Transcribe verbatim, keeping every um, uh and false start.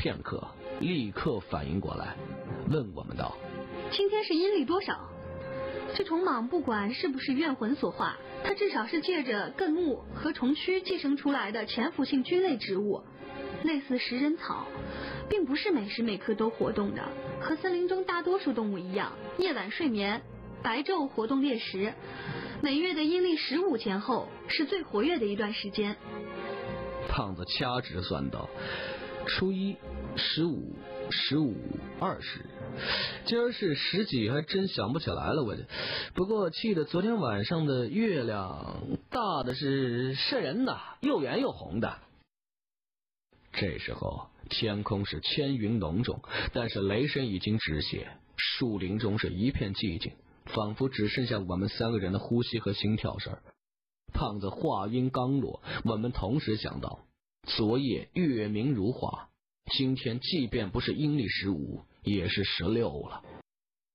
片刻，立刻反应过来，问我们道： 今天是阴历多少？这虫蟒不管是不是怨魂所化，它至少是借着艮木和虫蛆寄生出来的潜伏性菌类植物，类似食人草，并不是每时每刻都活动的，和森林中大多数动物一样，夜晚睡眠，白昼活动猎食。每月的阴历十五前后是最活跃的一段时间。 胖子掐指算道：初一、十五、十五、二十，今儿是十几，还真想不起来了。我不过记得昨天晚上的月亮大的是瘆人的，又圆又红的。这时候天空是千云浓重，但是雷声已经止歇，树林中是一片寂静，仿佛只剩下我们三个人的呼吸和心跳声。胖子话音刚落，我们同时想到，昨夜月明如画，今天即便不是阴历十五，也是十六了。